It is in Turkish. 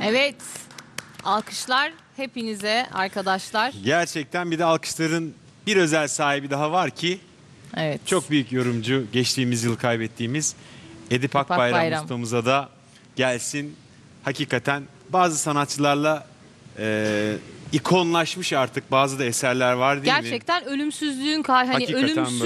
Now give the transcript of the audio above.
Evet. Alkışlar hepinize arkadaşlar. Gerçekten bir de alkışların bir özel sahibi daha var ki Evet. çok büyük yorumcu, geçtiğimiz yıl kaybettiğimiz Edip Akbayram Akbayram. ustamıza da gelsin. Hakikaten bazı sanatçılarla ikonlaşmış artık bazı da eserler var değil mi? Gerçekten ölümsüzlüğün hani Hakikaten ölümsüz